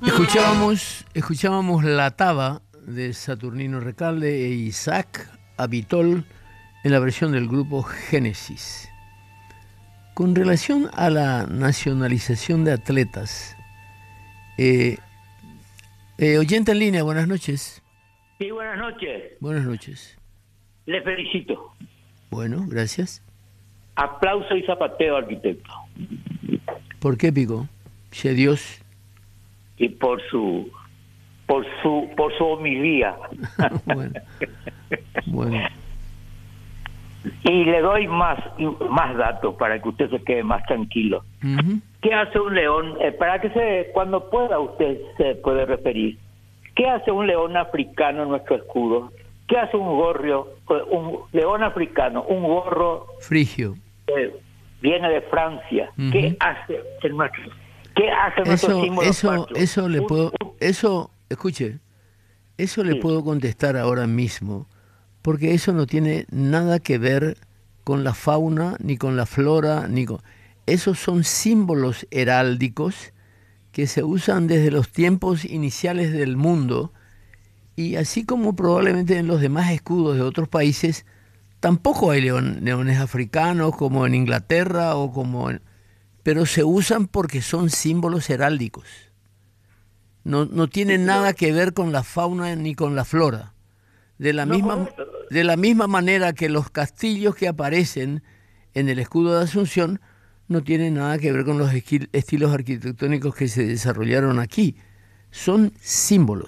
Escuchábamos La Taba de Saturnino Recalde e Isaac Abitol en la versión del grupo Génesis. Con relación a la nacionalización de atletas, oyente en línea, buenas noches. Sí, buenas noches. Buenas noches. Le felicito. Bueno, gracias. Aplauso y zapateo, arquitecto. ¿Por qué, Pico? Sea Dios. Y por su homilía. Bueno. Y le doy más datos para que usted se quede más tranquilo. Uh-huh. ¿Qué hace un león? Cuando pueda usted se puede referir. ¿Qué hace un león africano en nuestro escudo? ¿Qué hace un león africano? Un gorro frigio. Viene de Francia. Uh-huh. ¿Qué hace nuestro símbolo? Eso le puedo contestar ahora mismo, porque eso no tiene nada que ver con la fauna, ni con la flora, esos son símbolos heráldicos que se usan desde los tiempos iniciales del mundo, y así como probablemente en los demás escudos de otros países, tampoco hay leones africanos como en Inglaterra pero se usan porque son símbolos heráldicos. No tienen nada que ver con la fauna ni con la flora. De la misma manera que los castillos que aparecen en el escudo de Asunción no tienen nada que ver con los estilos arquitectónicos que se desarrollaron aquí. Son símbolos.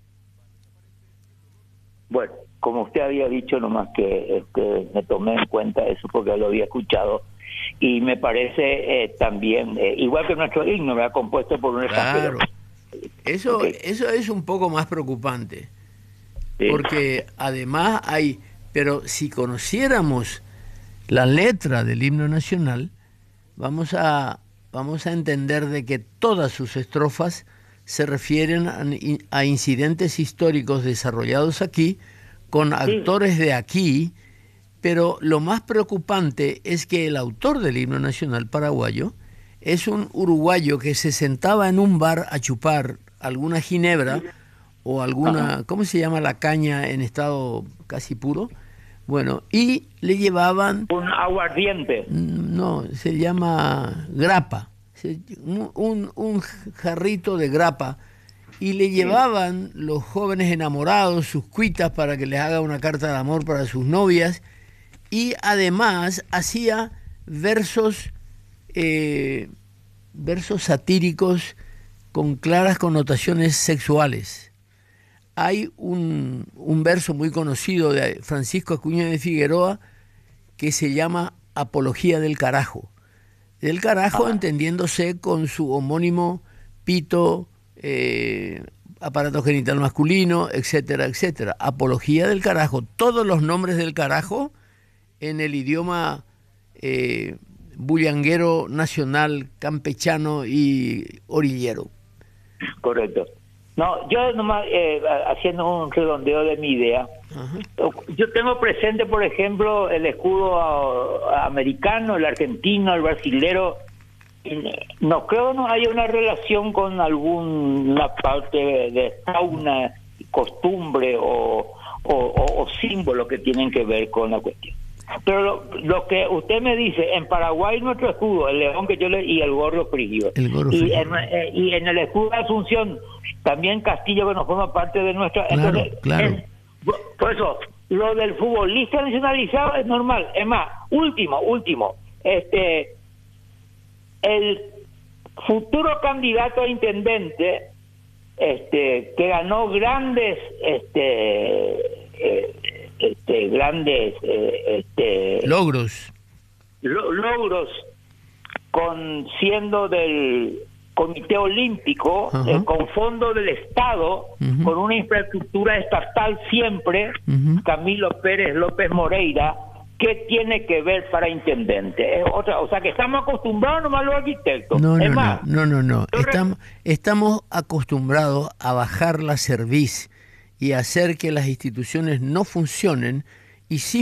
Bueno, como usted había dicho, nomás que me tomé en cuenta eso porque lo había escuchado. Y me parece también, igual que nuestro himno, me ha compuesto por un extranjero. Claro. Eso es un poco más preocupante. Sí. Porque además pero si conociéramos la letra del himno nacional, vamos a entender de que todas sus estrofas se refieren a incidentes históricos desarrollados aquí, con actores de aquí, pero lo más preocupante es que el autor del himno nacional paraguayo es un uruguayo que se sentaba en un bar a chupar alguna ginebra o alguna, ¿cómo se llama la caña en estado casi puro? Bueno, y le llevaban... Un aguardiente. No, se llama grapa, un jarrito de grapa, y le llevaban los jóvenes enamorados sus cuitas para que les haga una carta de amor para sus novias, y además hacía versos satíricos con claras connotaciones sexuales. Hay un verso muy conocido de Francisco Acuña de Figueroa que se llama Apología del Carajo. Del carajo entendiéndose con su homónimo pito, aparato genital masculino, etcétera, etcétera. Apología del Carajo. Todos los nombres del carajo en el idioma bullanguero nacional, campechano y orillero. Correcto. No, yo nomás haciendo un redondeo de mi idea. Uh-huh. Yo tengo presente, por ejemplo, el escudo americano, el argentino, el brasilero. No creo no haya una relación con alguna parte de fauna, costumbre o símbolo que tienen que ver con la cuestión. Pero lo que usted me dice, en Paraguay nuestro escudo, el león que y el gorro frigio. Y en el escudo de Asunción, también Castillo, que no forma parte de nuestra... Claro, entonces, claro. Por eso, lo del futbolista nacionalizado es normal. Es más, último, el futuro candidato a intendente, que ganó grandes logros siendo del Comité Olímpico, uh-huh. Con fondo del Estado, uh-huh. Con una infraestructura estatal siempre, uh-huh. Camilo Pérez López Moreira. ¿Qué tiene que ver para intendente? O sea, que estamos acostumbrados nomás a los arquitectos. No. Estamos acostumbrados a bajar la cerviz y hacer que las instituciones no funcionen, y sí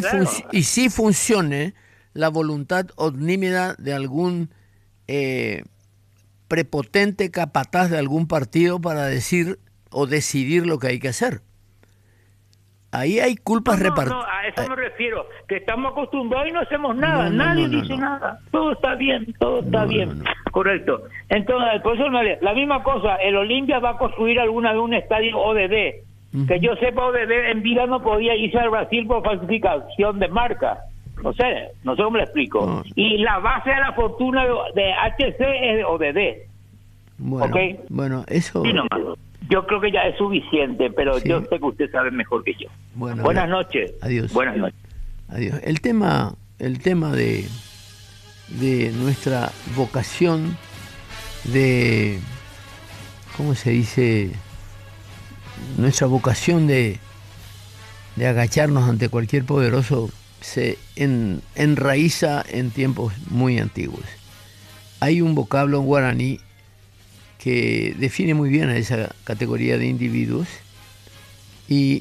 funcione la voluntad omnímida de algún prepotente capataz de algún partido para decir o decidir lo que hay que hacer. Ahí hay culpas repartidas. No, a eso me refiero, que estamos acostumbrados y no hacemos nada, nadie dice nada, todo está bien, todo está bien. Correcto. Entonces, por eso la misma cosa, el Olimpia va a construir alguna vez un estadio ODD, que yo sepa, ODD en vida no podía irse al Brasil por falsificación de marca. No sé cómo le explico. Y la base de la fortuna de HC es ODD. Bueno, ¿okay? Bueno, eso... Sí, yo creo que ya es suficiente, pero sí. Yo sé que usted sabe mejor que yo. Bueno, buenas noches. Adiós. Buenas noches. Adiós. El tema de nuestra vocación de, ¿cómo se dice? Nuestra vocación de agacharnos ante cualquier poderoso se enraiza en tiempos muy antiguos. Hay un vocablo en guaraní que define muy bien a esa categoría de individuos y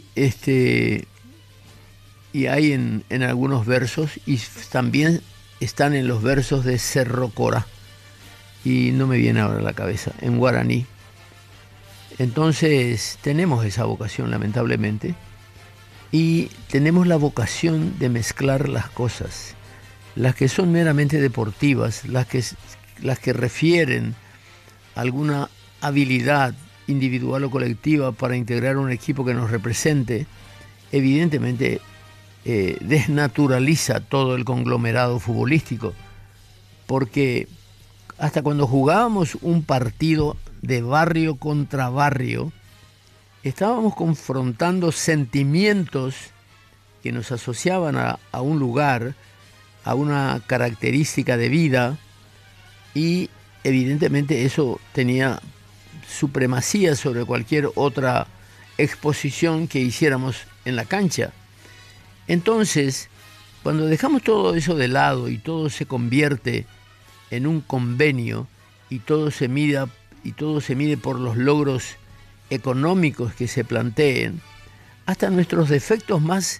hay en algunos versos y también están en los versos de Cerro Corá y no me viene ahora a la cabeza, en guaraní. Entonces tenemos esa vocación lamentablemente y tenemos la vocación de mezclar las cosas, las que son meramente deportivas, las que refieren alguna habilidad individual o colectiva para integrar un equipo que nos represente, evidentemente desnaturaliza todo el conglomerado futbolístico, porque hasta cuando jugábamos un partido de barrio contra barrio, estábamos confrontando sentimientos que nos asociaban a un lugar, a una característica de vida, y evidentemente eso tenía supremacía sobre cualquier otra exposición que hiciéramos en la cancha. Entonces, cuando dejamos todo eso de lado y todo se convierte en un convenio y todo se mide por los logros económicos que se planteen, hasta nuestros defectos más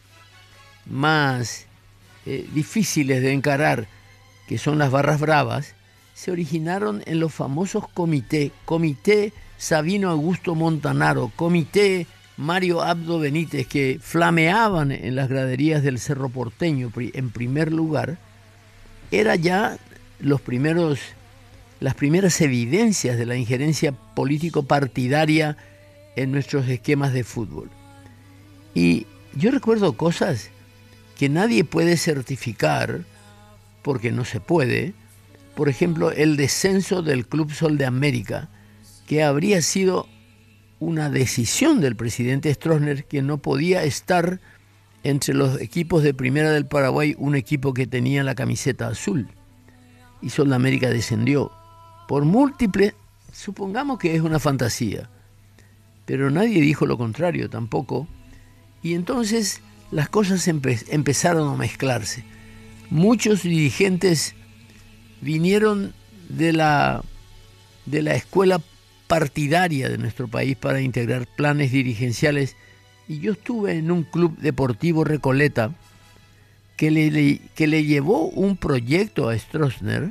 difíciles de encarar, que son las barras bravas, se originaron en los famosos Comité Sabino Augusto Montanaro, Comité Mario Abdo Benítez, que flameaban en las graderías del Cerro Porteño en primer lugar. Era ya las primeras evidencias de la injerencia político-partidaria en nuestros esquemas de fútbol. Y yo recuerdo cosas que nadie puede certificar, porque no se puede. Por ejemplo, el descenso del Club Sol de América, que habría sido una decisión del presidente Stroessner, que no podía estar entre los equipos de Primera del Paraguay un equipo que tenía la camiseta azul. Y Sol de América descendió por múltiples, supongamos que es una fantasía, pero nadie dijo lo contrario tampoco. Y entonces las cosas empezaron a mezclarse. Muchos dirigentes vinieron de la escuela partidaria de nuestro país para integrar planes dirigenciales, y yo estuve en un club deportivo Recoleta que le llevó un proyecto a Stroessner,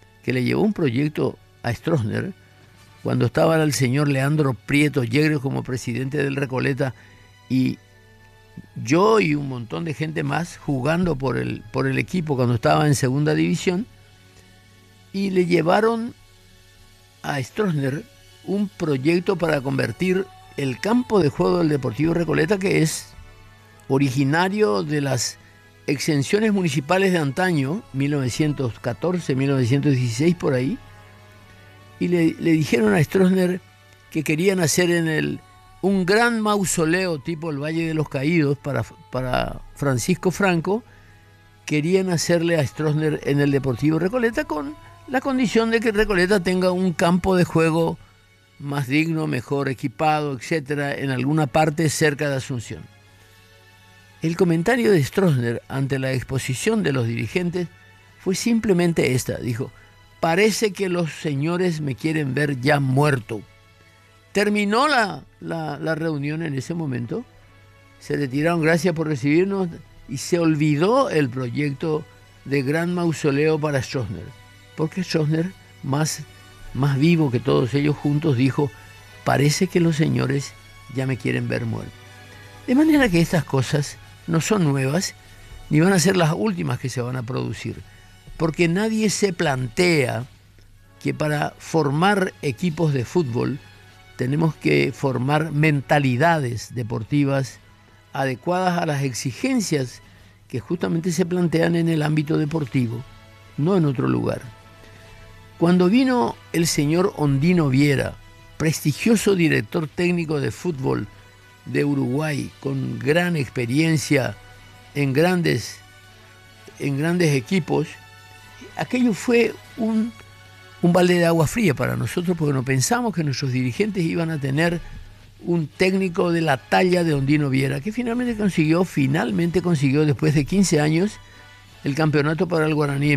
cuando estaba el señor Leandro Prieto Yegre como presidente del Recoleta, y yo y un montón de gente más jugando por el equipo cuando estaba en segunda división, y le llevaron a Stroessner un proyecto para convertir el campo de juego del Deportivo Recoleta, que es originario de las exenciones municipales de antaño, 1914, 1916 por ahí, y le dijeron a Stroessner que querían hacer un gran mausoleo tipo el Valle de los Caídos para Francisco Franco. Querían hacerle a Stroessner en el Deportivo Recoleta, con la condición de que Recoleta tenga un campo de juego más digno, mejor equipado, etcétera, en alguna parte cerca de Asunción. El comentario de Stroessner ante la exposición de los dirigentes fue simplemente esta. Dijo: parece que los señores me quieren ver ya muerto. Terminó la reunión en ese momento, se retiraron, gracias por recibirnos, y se olvidó el proyecto de gran mausoleo para Stroessner, porque Stroessner, más más vivo que todos ellos juntos, dijo: parece que los señores ya me quieren ver muerto. De manera que estas cosas no son nuevas, ni van a ser las últimas que se van a producir, porque nadie se plantea que para formar equipos de fútbol tenemos que formar mentalidades deportivas adecuadas a las exigencias que justamente se plantean en el ámbito deportivo, no en otro lugar. Cuando vino el señor Ondino Viera, prestigioso director técnico de fútbol de Uruguay, con gran experiencia en grandes equipos, aquello fue un balde de agua fría para nosotros, porque no pensamos que nuestros dirigentes iban a tener un técnico de la talla de Ondino Viera, que finalmente consiguió después de 15 años el campeonato para el Guaraní en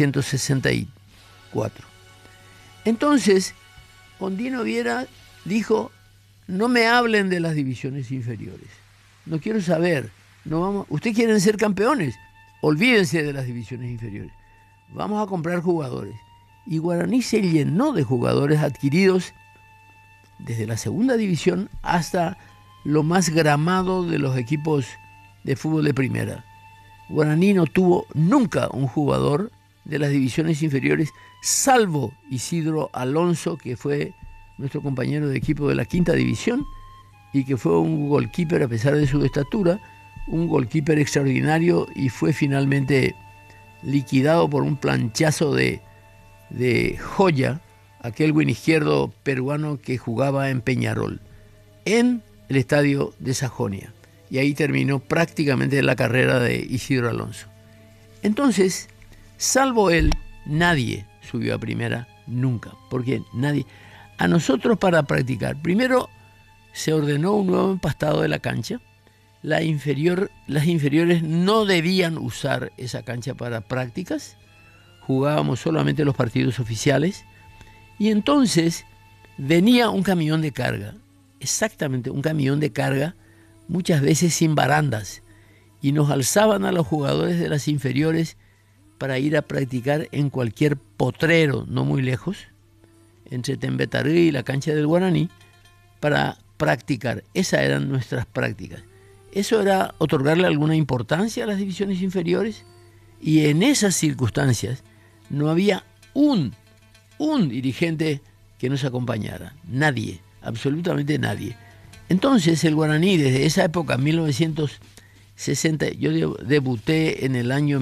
1964. Entonces, Ondino Viera dijo: no me hablen de las divisiones inferiores, no quiero saber, ustedes quieren ser campeones, olvídense de las divisiones inferiores, vamos a comprar jugadores. Y Guaraní se llenó de jugadores adquiridos desde la segunda división hasta lo más gramado de los equipos de fútbol de primera. Guaraní no tuvo nunca un jugador de las divisiones inferiores, salvo Isidro Alonso, que fue nuestro compañero de equipo de la quinta división y que fue un goalkeeper, a pesar de su estatura, un goalkeeper extraordinario, y fue finalmente liquidado por un planchazo de Joya, aquel buen izquierdo peruano que jugaba en Peñarol, en el estadio de Sajonia. Y ahí terminó prácticamente la carrera de Isidro Alonso. Entonces, salvo él, nadie subió a primera nunca, porque nadie. A nosotros, para practicar, primero se ordenó un nuevo empastado de la cancha. Las inferiores no debían usar esa cancha para prácticas, jugábamos solamente los partidos oficiales, y entonces venía un camión de carga, exactamente un camión de carga, muchas veces sin barandas, y nos alzaban a los jugadores de las inferiores para ir a practicar en cualquier potrero, no muy lejos, entre Tembetarí y la cancha del Guaraní, para practicar. Esas eran nuestras prácticas. Eso era otorgarle alguna importancia a las divisiones inferiores, y en esas circunstancias no había un dirigente que nos acompañara. Nadie, absolutamente nadie. Entonces el Guaraní, desde esa época, 1960, yo debuté en el año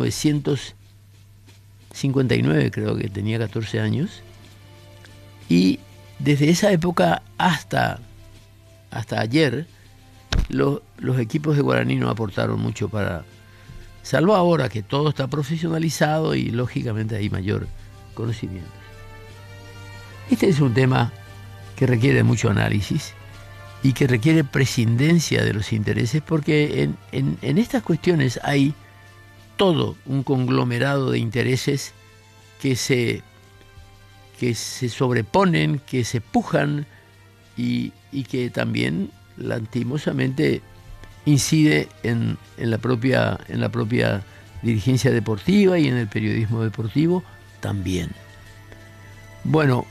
1959, creo que tenía 14 años, y desde esa época hasta ayer, los equipos de Guaraní no aportaron mucho salvo ahora que todo está profesionalizado y lógicamente hay mayor conocimiento. Este es un tema que requiere mucho análisis y que requiere prescindencia de los intereses, porque en estas cuestiones hay todo un conglomerado de intereses que se sobreponen, que se pujan y que también lastimosamente incide en la propia dirigencia deportiva y en el periodismo deportivo también. Bueno,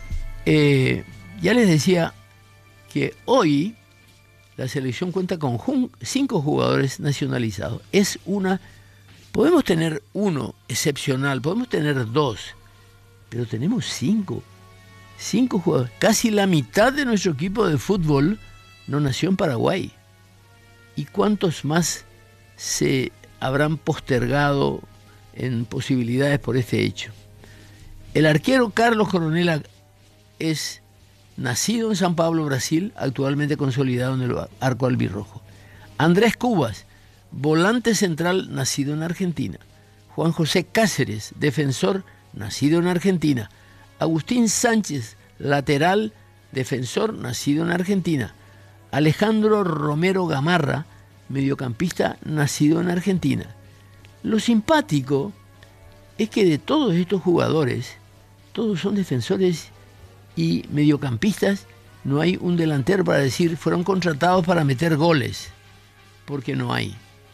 ya les decía que hoy la selección cuenta con 5 jugadores nacionalizados. Podemos tener uno excepcional, podemos tener 2, pero tenemos 5 jugadores. Casi la mitad de nuestro equipo de fútbol no nació en Paraguay. ¿Y cuántos más se habrán postergado en posibilidades por este hecho? El arquero Carlos Coronel es nacido en San Pablo, Brasil, actualmente consolidado en el arco albirrojo. Andrés Cubas, volante central, nacido en Argentina. Juan José Cáceres, defensor, nacido en Argentina. Agustín Sánchez, lateral, defensor, nacido en Argentina. Alejandro Romero Gamarra, mediocampista, nacido en Argentina. Lo simpático es que de todos estos jugadores, todos son defensores y mediocampistas. No hay un delantero para decir fueron contratados para meter goles, porque no hay.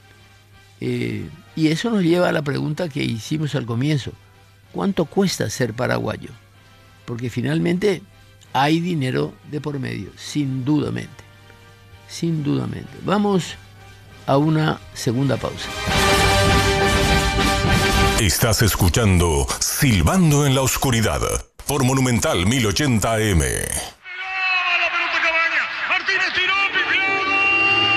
Y eso nos lleva a la pregunta que hicimos al comienzo: ¿cuánto cuesta ser paraguayo? porque finalmente hay dinero de por medio, sin dudamente. Sin dudamente. Vamos a una segunda pausa. Estás escuchando Silbando en la Oscuridad por Monumental 1080 AM.